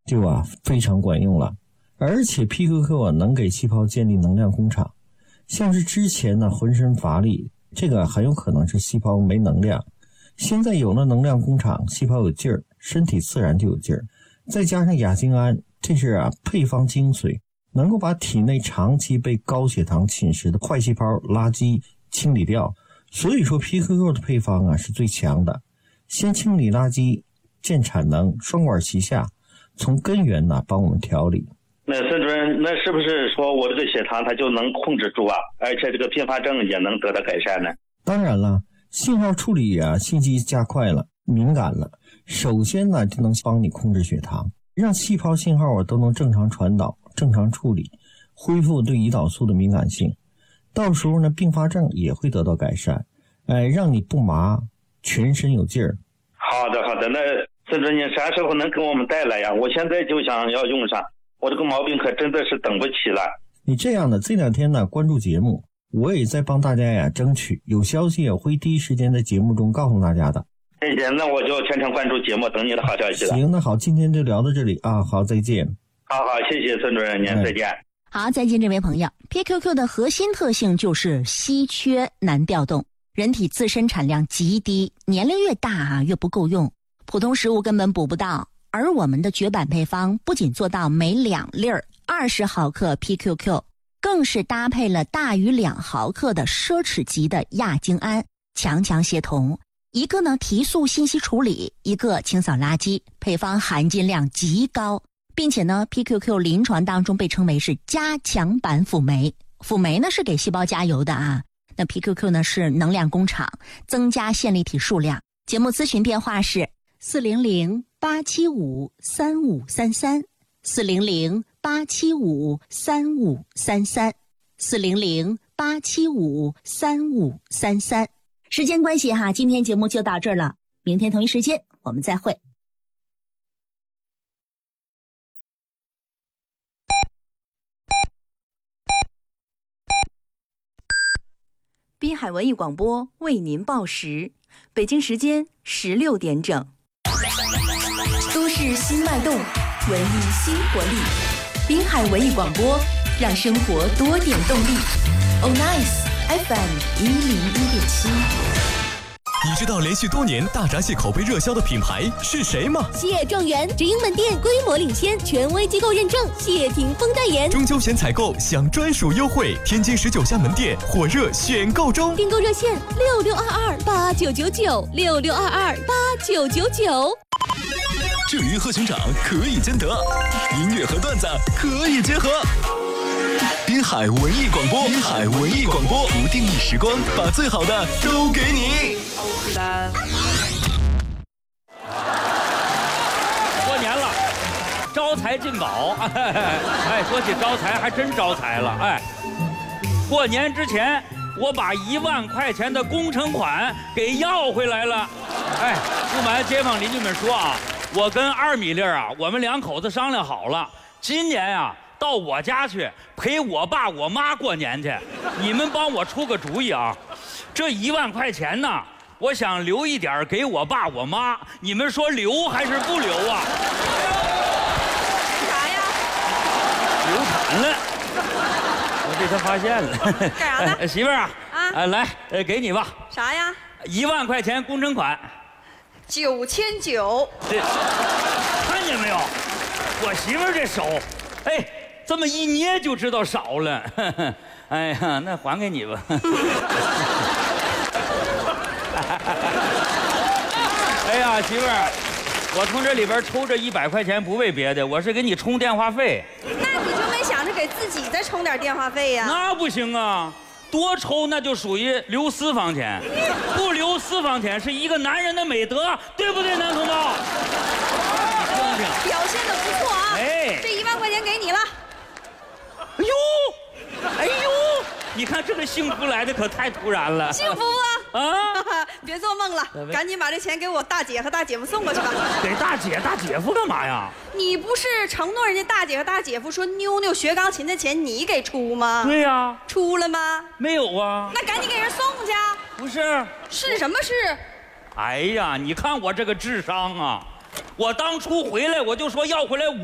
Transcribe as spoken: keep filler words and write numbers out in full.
就啊非常管用了。而且 P Q Q 啊能给细胞建立能量工厂，像是之前呢浑身乏力，这个很有可能是细胞没能量。现在有了能量工厂，细胞有劲儿，身体自然就有劲儿。再加上亚精胺，这是啊配方精髓，能够把体内长期被高血糖侵蚀的坏细胞垃圾清理掉。所以说 P Q Q 的配方啊是最强的，先清理垃圾，建产能，双管齐下，从根源呢帮我们调理。 那孙主任，那是不是说我这个血糖它就能控制住啊？而且这个并发症也能得到改善呢？ 当然了，信号处理啊信息加快了，敏感了，首先呢就能帮你控制血糖，让细胞信号啊都能正常传导，正常处理，恢复对胰岛素的敏感性。到时候呢并发症也会得到改善，哎，让你不麻，全身有劲儿。 好的好的，那孙主任你啥时候能给我们带来呀？我现在就想要用上，我这个毛病可真的是等不起了。 你这样的这两天呢关注节目，我也在帮大家呀争取，有消息也会第一时间在节目中告诉大家的。 谢谢，那我就全程关注节目，等你的好消息了。 行，那好，今天就聊到这里啊，好，再见。 好好，谢谢孙主任，您再见。 好，再见，这位朋友。P Q Q 的核心特性就是稀缺难调动，人体自身产量极低，年龄越大啊越不够用，普通食物根本补不到。而我们的绝版配方不仅做到每两粒儿二十毫克 P Q Q， 更是搭配了大于两毫克的奢侈级的亚精胺，强强协同。一个呢提速信息处理，一个清扫垃圾，配方含金量极高。并且呢 P Q Q 临床当中被称为是加强版辅酶，辅酶呢是给细胞加油的啊，那 P Q Q 呢是能量工厂，增加线粒体数量。节目咨询电话是四零零八七五三五三三，四零零八七五三五三三，四零零八七五三五三三。时间关系哈，今天节目就到这儿了，明天同一时间我们再会。 滨海文艺广播为您报时，北京时间十六点整。都市新脉动，文艺新活力。滨海文艺广播，让生活多点动力。Oh nice F M 一零一点七。 你知道连续多年大闸蟹口碑热销的品牌是谁吗？ 蟹状元直营门店规模领先，权威机构认证，谢霆锋代言。 中秋前采购享专属优惠，天津十九家门店火热选购中。 订购热线六六二二八九九九六六二二八九九九。 至于贺群长可以兼得，音乐和段子可以结合。滨海文艺广播，滨海文艺广播，不定义时光，把最好的都给你。 过年了，招财进宝，哎，说起招财还真招财了，哎，过年之前我把一万块钱的工程款给要回来了，哎，不瞒街坊邻居们说啊，我跟二米粒啊，我们两口子商量好了，今年啊。到我家去陪我爸我妈过年去，你们帮我出个主意啊！这一万块钱呢，我想留一点给我爸我妈，你们说留还是不留啊？ 干啥呀？ 流产了，我被他发现了。 干啥呢？ 呃、媳妇儿啊，啊、呃，来，呃，给你吧。 啥呀？ 一万块钱工程款。 九千九。 这看见没有？我媳妇儿这手，哎。这么一捏就知道少了，呵呵，哎呀，那还给你吧。哎呀，媳妇儿，我从这里边抽这一百块钱不为别的，我是给你充电话费。 那你就没想着给自己再充点电话费呀？ 那不行啊，多抽那就属于留私房钱，不留私房钱是一个男人的美德，对不对，男同胞？ 表现的不错啊！ 哎， 这一万块钱给你了。 哎呦，哎呦，你看这个幸福来的可太突然了。 幸福啊！啊，别做梦了，赶紧把这钱给我大姐和大姐夫送过去吧。 给大姐大姐夫干嘛呀？ 你不是承诺人家大姐和大姐夫说妞妞学钢琴的钱你给出吗？ 对呀、啊。 出了吗？ 没有啊。 那赶紧给人送去。 不是。 是什么事？ 哎呀，你看我这个智商啊！我当初回来我就说要回来